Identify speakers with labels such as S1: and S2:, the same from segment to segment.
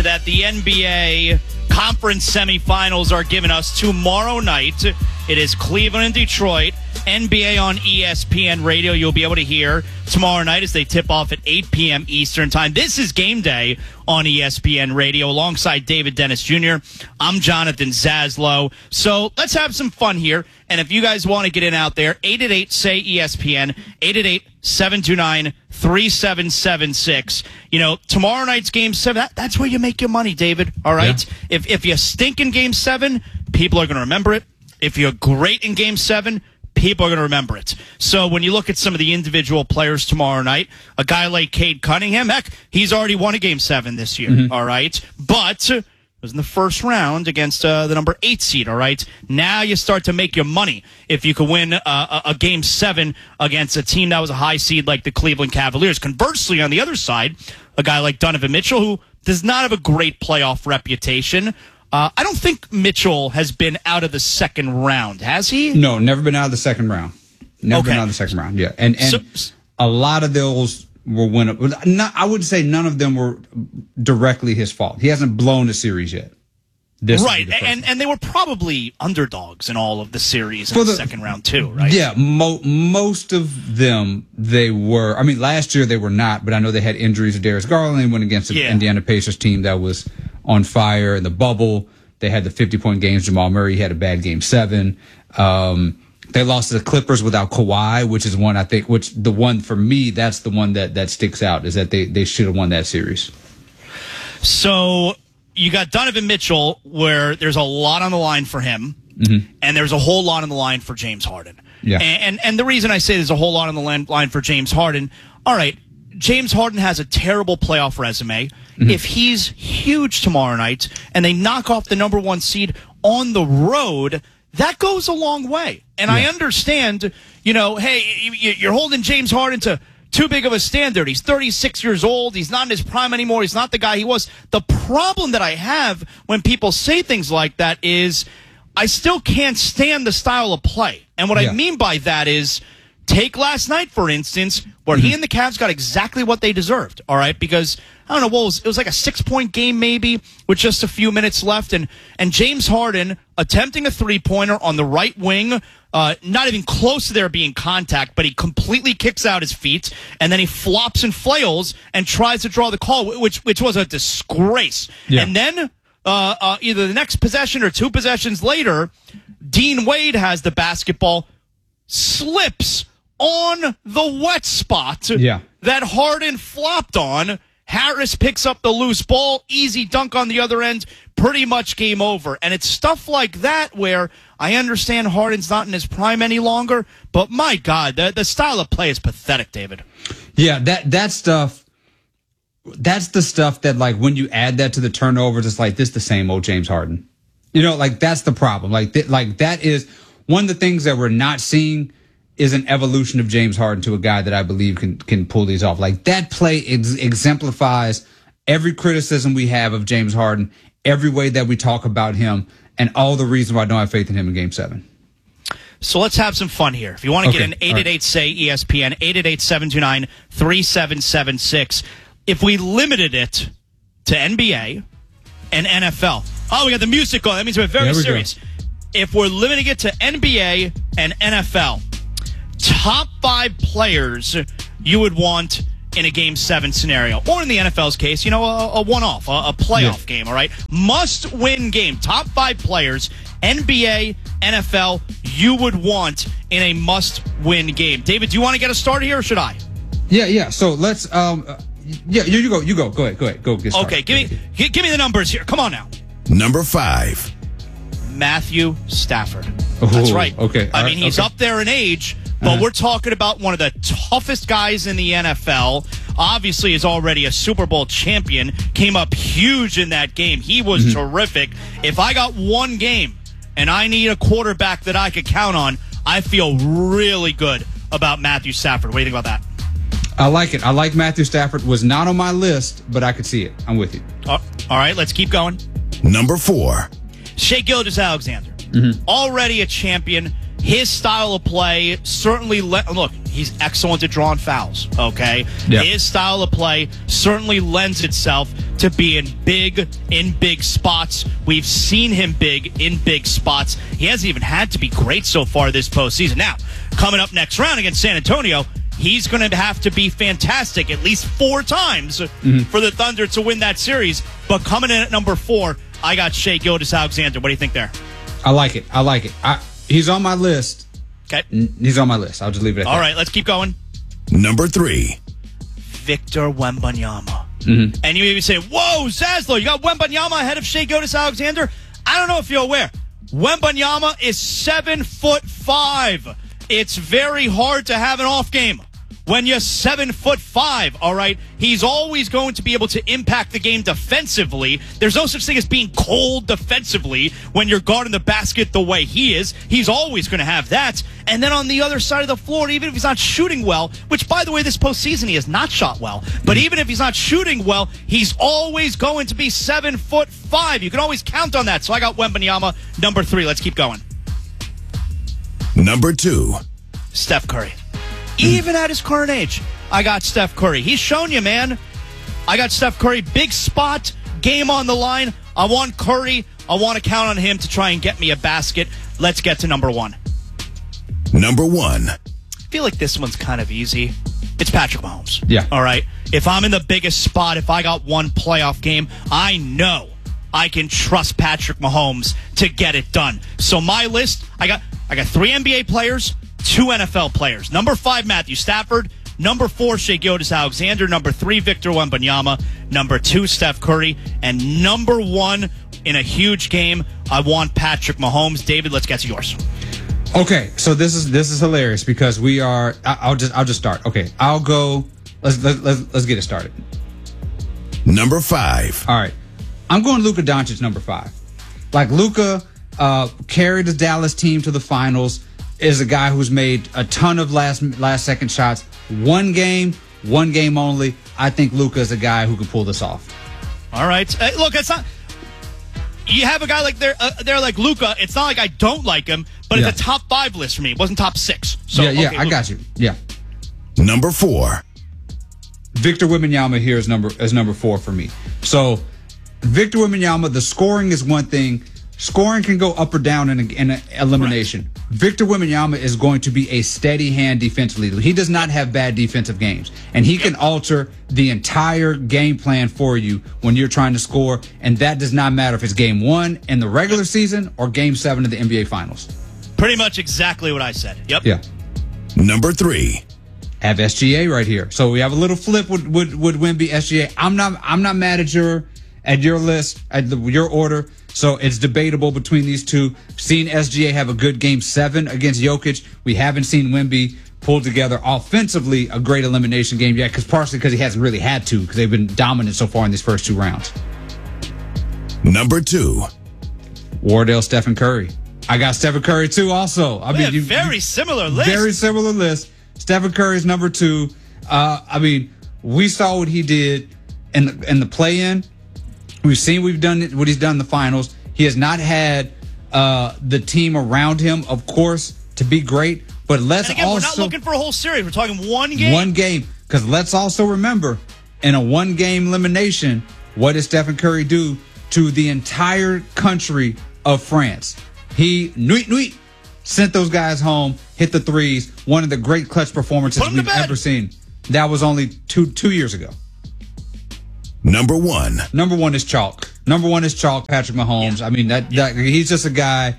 S1: that the NBA conference semifinals are giving us tomorrow night. It is Cleveland and Detroit. NBA on ESPN Radio. You'll be able to hear tomorrow night as they tip off at 8 p.m. Eastern Time. This is Game Day on ESPN Radio alongside David Dennis Jr. I'm Jonathan Zaslow. So let's have some fun here. And if you guys want to get in out there, 888-SAY-ESPN, 888-729-3776. You know, tomorrow night's Game 7, that's where you make your money, David. All right? Yeah. If you stink in Game 7, people are going to remember it. If you're great in Game 7, people are going to remember it. So when you look at some of the individual players tomorrow night, a guy like Cade Cunningham, heck, he's already won a Game 7 this year, all right? But it was in the first round against the number 8 seed, all right? Now you start to make your money if you can win a Game 7 against a team that was a high seed like the Cleveland Cavaliers. Conversely, on the other side, a guy like Donovan Mitchell, who does not have a great playoff reputation. I don't think Mitchell has been out of the second round, has he?
S2: No, never been out of the second round. Never been out of the second round, yeah. And so, a lot of those were I would say none of them were directly his fault. He hasn't blown a series yet.
S1: Right, and they were probably underdogs in all of the series in the second round too, right?
S2: Yeah, most of them they were. I mean, last year they were not, but I know they had injuries. Darius Garland went against the Indiana Pacers team that was on fire in the bubble. They had the 50-point games. Jamal Murray had a bad Game 7. They lost to the Clippers without Kawhi, which is one I think, the one for me, that's the one that sticks out, is that they should have won that series.
S1: So you got Donovan Mitchell, where there's a lot on the line for him, and there's a whole lot on the line for James Harden. Yeah. And the reason I say there's a whole lot on the line for James Harden, all right, James Harden has a terrible playoff resume. If he's huge tomorrow night and they knock off the number 1 seed on the road, that goes a long way. And I understand, you know, hey, you're holding James Harden to too big of a standard. He's 36 years old. He's not in his prime anymore. He's not the guy he was. The problem that I have when people say things like that is I still can't stand the style of play. And what I mean by that is, take last night, for instance, where he and the Cavs got exactly what they deserved, all right? Because, I don't know, it was like a 6-point game maybe with just a few minutes left. And James Harden attempting a three-pointer on the right wing, not even close to there being contact, but he completely kicks out his feet, and then he flops and flails and tries to draw the call, which was a disgrace. Yeah. And then either the next possession or 2 possessions later, Dean Wade has the basketball, slips on the wet spot that Harden flopped on. Harris picks up the loose ball, easy dunk on the other end, pretty much game over. And it's stuff like that where I understand Harden's not in his prime any longer, but my God, the style of play is pathetic, David. Yeah,
S2: that stuff, that's the stuff that, like, when you add that to the turnovers, it's like, this is the same old James Harden. You know, like, that's the problem. Like that is one of the things that we're not seeing is an evolution of James Harden to a guy that I believe can pull these off. Like, that play exemplifies every criticism we have of James Harden, every way that we talk about him, and all the reasons why I don't have faith in him in Game 7.
S1: So let's have some fun here. If you want to get an 888-SAY-ESPN, 888-729-3776. If we limited it to NBA and NFL. Oh, we got the music going. That means we're very serious. If we're limiting it to NBA and NFL, top 5 players you would want in a Game 7 scenario. Or in the NFL's case, you know, a one-off, a playoff game, all right? Must-win game. Top 5 players, NBA, NFL, you would want in a must-win game. David, do you want to get us started here, or should I?
S2: Yeah. So let's, you go. Go ahead. Go get started.
S1: Okay, give me the numbers here. Come on now.
S3: Number 5.
S1: Matthew Stafford. That's right.
S2: Okay.
S1: I mean, he's up there in age, but we're talking about one of the toughest guys in the NFL. Obviously, is already a Super Bowl champion. Came up huge in that game. He was terrific. If I got one game and I need a quarterback that I could count on, I feel really good about Matthew Stafford. What do you think about that?
S2: I like it. I like Matthew Stafford. Was not on my list, but I could see it. I'm with you.
S1: All right, let's keep going.
S3: Number 4.
S1: Shai Gilgeous-Alexander. Already a champion. His style of play certainly, look, He's excellent at drawing fouls, okay?
S2: Yeah.
S1: His style of play certainly lends itself to being big in big spots. We've seen him big in big spots. He hasn't even had to be great so far this postseason. Now, coming up next round against San Antonio, he's going to have to be fantastic at least 4 times for the Thunder to win that series. But coming in at number 4, I got Shai Gilgeous-Alexander. What do you think there?
S2: I like it. He's on my list.
S1: Okay.
S2: He's on my list. I'll just leave it at that.
S1: All right, let's keep going.
S3: Number 3.
S1: Victor Wembanyama. And you even say, whoa, Zaslow, you got Wembanyama ahead of Shai Gilgeous-Alexander? I don't know if you're aware. Wembanyama is 7'5". It's very hard to have an off game when you're 7'5", all right? He's always going to be able to impact the game defensively. There's no such thing as being cold defensively when you're guarding the basket the way he is. He's always going to have that. And then on the other side of the floor, even if he's not shooting well, which, by the way, this postseason he has not shot well, but even if he's not shooting well, he's always going to be 7'5". You can always count on that. So I got Wembanyama, number 3. Let's keep going.
S3: Number 2.
S1: Steph Curry. Even at his current age, I got Steph Curry. He's shown you, man. I got Steph Curry. Big spot, game on the line. I want Curry. I want to count on him to try and get me a basket. Let's get to number 1.
S3: Number 1.
S1: I feel like this one's kind of easy. It's Patrick Mahomes.
S2: Yeah.
S1: All right. If I'm in the biggest spot, if I got one playoff game, I know I can trust Patrick Mahomes to get it done. So my list, I got 3 NBA players, 2 NFL players. Number 5, Matthew Stafford. Number 4, Shai Gilgeous-Alexander. Number 3, Victor Wembanyama. Number 2, Steph Curry. And number 1, in a huge game, I want Patrick Mahomes. David, let's get to yours.
S2: Okay, so this is hilarious because we are. I'll just start. Okay, I'll go. Let's get it started.
S3: Number 5.
S2: All right, I'm going Luka Doncic, number 5. Like Luka carried the Dallas team to the finals. Is a guy who's made a ton of last second shots. One game only. I think Luka is a guy who can pull this off.
S1: All right, look, it's not. You have a guy like they're like Luka. It's not like I don't like him, but it's a top 5 list for me. It wasn't top 6. So
S2: yeah,
S1: okay,
S2: I got you. Yeah.
S3: Number 4.
S2: Victor Wembanyama here is number 4 for me. So Victor Wembanyama, the scoring is one thing. Scoring can go up or down in an elimination. Right. Victor Wembanyama is going to be a steady hand defensively. He does not have bad defensive games, and he can alter the entire game plan for you when you're trying to score, and that does not matter if it's game 1 in the regular season or game 7 of the NBA Finals.
S1: Pretty much exactly what I said. Yep.
S2: Yeah.
S3: Number 3.
S2: Have SGA right here. So we have a little flip with Wemby, SGA. I'm not mad at your list, your order. So it's debatable between these two. Seen SGA have a good game 7 against Jokic. We haven't seen Wemby pull together offensively a great elimination game yet, partially because he hasn't really had to, because they've been dominant so far in these first 2 rounds.
S3: Number 2.
S2: Wardell, Stephen Curry. I got Stephen Curry too also. I mean,
S1: very similar list.
S2: Very similar list. Stephen Curry's number 2. I mean, we saw what he did in the play-in. We've seen what he's done in the finals. He has not had the team around him, of course, to be great. But let's
S1: and again,
S2: also,
S1: we're not looking for a whole series. We're talking one game.
S2: One game. Because let's also remember, in a one-game elimination, what did Stephen Curry do to the entire country of France? He sent those guys home, hit the threes. One of the great clutch performances we've ever seen. That was only two years ago.
S3: Number 1.
S2: Number 1 is chalk. Patrick Mahomes. Yeah. I mean, that he's just a guy.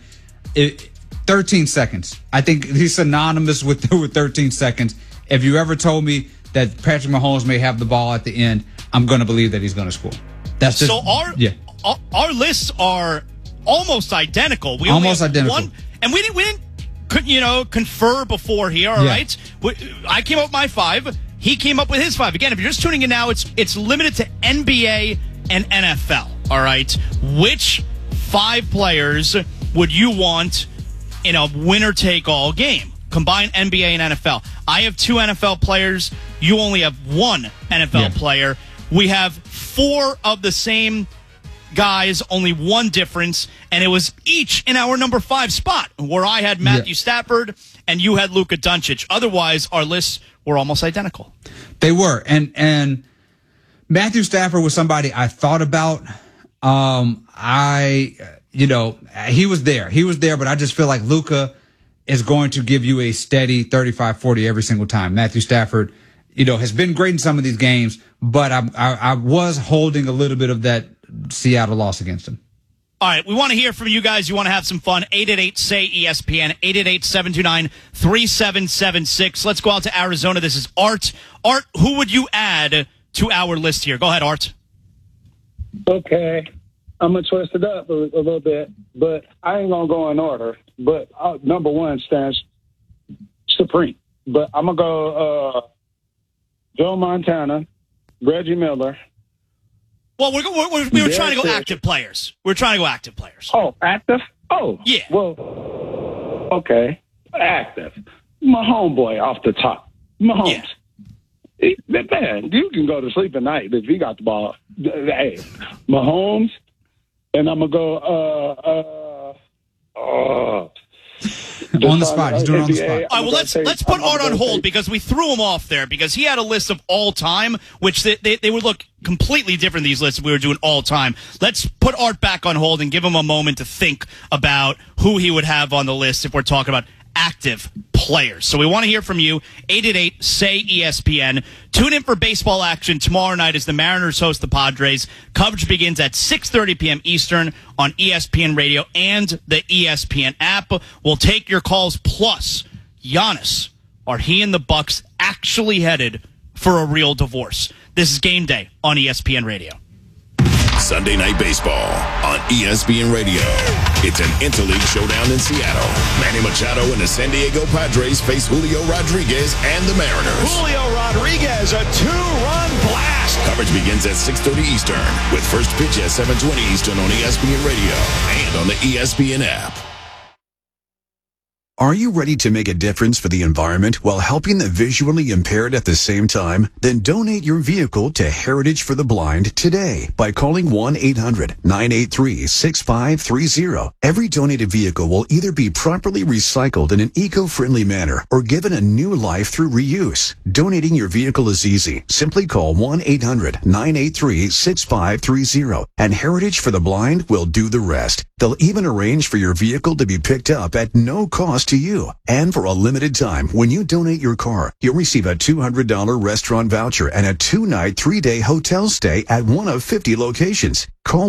S2: 13 seconds. I think he's synonymous with 13 seconds. If you ever told me that Patrick Mahomes may have the ball at the end, I'm going to believe that he's going to score. That's just,
S1: so our lists are almost identical. We
S2: almost identical.
S1: One, and we didn't confer before here. All right. I came up with my 5. He came up with his 5. Again, if you're just tuning in now, it's limited to NBA and NFL. All right. Which 5 players would you want in a winner-take-all game? Combine NBA and NFL. I have 2 NFL players. You only have 1 NFL player. We have 4 of the same guys, only one difference, and it was each in our number 5 spot, where I had Matthew Stafford and you had Luka Doncic. Otherwise, our lists were almost identical.
S2: They were, and Matthew Stafford was somebody I thought about. He was there, but I just feel like Luka is going to give you a steady 35-40 every single time. Matthew Stafford, has been great in some of these games, but I was holding a little bit of that Seattle loss against him.
S1: All right, we want to hear from you guys. You want to have some fun. 888-SAY-ESPN, 888-729-3776. Let's go out to Arizona. This is Art. Art, who would you add to our list here? Go ahead, Art.
S4: Okay. I'm going to twist it up a little bit, but I ain't going to go in order. But number 1 stands supreme. But I'm going to go Joe Montana, Reggie Miller.
S1: Well, we were trying to go active players. We're trying to go active players.
S4: Oh, active? Oh.
S1: Yeah.
S4: Well, okay. Active. My homeboy off the top. Mahomes. Yeah. Man, you can go to sleep at night if you got the ball. Hey, Mahomes, and I'm going to go
S2: on the spot. He's doing it on the spot.
S1: All right, well, let's put Art on hold because we threw him off there because he had a list of all time, which they would look completely different, these lists, if we were doing all time. Let's put Art back on hold and give him a moment to think about who he would have on the list if we're talking about active players. So we want to hear from you. 888-SAY-ESPN. Tune in for baseball action tomorrow night as the Mariners host the Padres. Coverage begins at 6:30 p.m. Eastern on ESPN Radio and the ESPN app. We'll take your calls. Plus, Giannis, are he and the Bucks actually headed for a real divorce? This is Game Day on ESPN Radio.
S3: Sunday Night Baseball on ESPN Radio. It's an interleague showdown in Seattle. Manny Machado and the San Diego Padres face Julio Rodriguez and the Mariners.
S5: Julio Rodriguez, a 2-run blast.
S3: Coverage begins at 6:30 Eastern with first pitch at 7:20 Eastern on ESPN Radio and on the ESPN app. Are you ready to make a difference for the environment while helping the visually impaired at the same time? Then donate your vehicle to Heritage for the Blind today by calling 1-800-983-6530. Every donated vehicle will either be properly recycled in an eco-friendly manner or given a new life through reuse. Donating your vehicle is easy. Simply call 1-800-983-6530 and Heritage for the Blind will do the rest. They'll even arrange for your vehicle to be picked up at no cost to you. And for a limited time, when you donate your car, you'll receive a $200 restaurant voucher and a 2-night, 3-day hotel stay at one of 50 locations. Call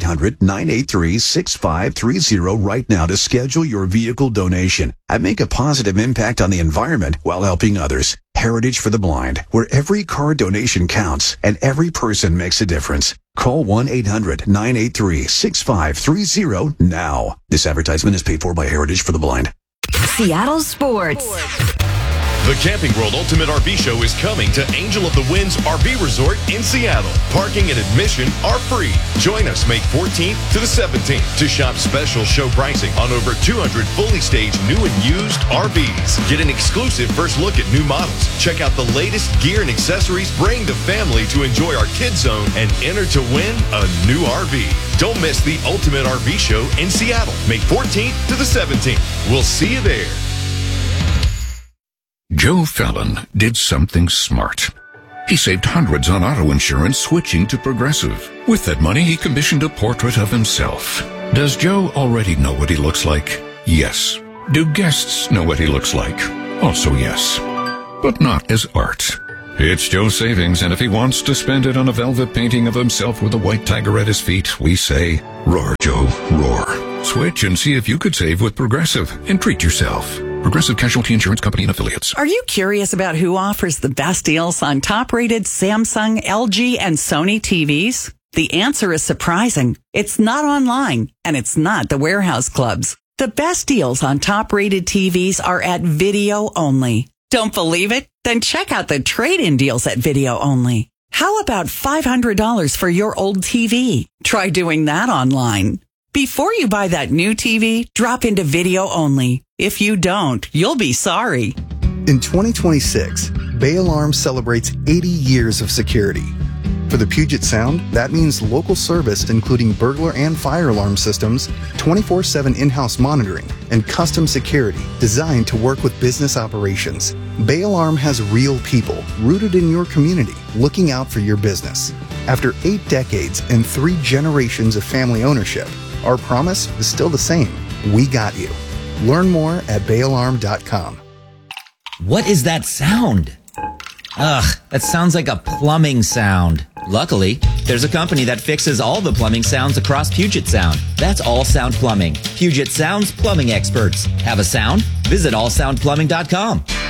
S3: 1-800-983-6530 right now to schedule your vehicle donation and make a positive impact on the environment while helping others. Heritage for the Blind, where every car donation counts and every person makes a difference. Call 1-800-983-6530 now. This advertisement is paid for by Heritage for the Blind.
S6: Seattle Sports.
S5: The Camping World Ultimate RV Show is coming to Angel of the Winds RV Resort in Seattle. Parking and admission are free. Join us May 14th to the 17th to shop special show pricing on over 200 fully staged new and used RVs. Get an exclusive first look at new models. Check out the latest gear and accessories. Bring the family to enjoy our kids zone and enter to win a new RV. Don't miss the Ultimate RV Show in Seattle, May 14th to the 17th. We'll see you there.
S7: Joe Fallon did something smart. He saved hundreds on auto insurance switching to Progressive. With that money, he commissioned a portrait of himself. Does Joe already know what he looks like? Yes. Do guests know what he looks like? Also yes. But not as art. It's Joe's savings, and if he wants to spend it on a velvet painting of himself with a white tiger at his feet, we say, roar, Joe, roar. Switch and see if you could save with Progressive and treat yourself. Progressive Casualty Insurance Company and Affiliates.
S8: Are you curious about who offers the best deals on top-rated Samsung, LG, and Sony TVs? The answer is surprising. It's not online, and it's not the warehouse clubs. The best deals on top-rated TVs are at Video Only. Don't believe it? Then check out the trade-in deals at Video Only. How about $500 for your old TV? Try doing that online. Before you buy that new TV, drop into Video Only. If you don't, you'll be sorry.
S9: In 2026, Bay Alarm celebrates 80 years of security. For the Puget Sound, that means local service including burglar and fire alarm systems, 24/7 in-house monitoring, and custom security designed to work with business operations. Bay Alarm has real people rooted in your community looking out for your business. After 8 decades and 3 generations of family ownership, our promise is still the same. We got you. Learn more at bayalarm.com.
S10: What is that sound? Ugh, that sounds like a plumbing sound. Luckily, there's a company that fixes all the plumbing sounds across Puget Sound. That's All Sound Plumbing. Puget Sound's plumbing experts. Have a sound? Visit allsoundplumbing.com.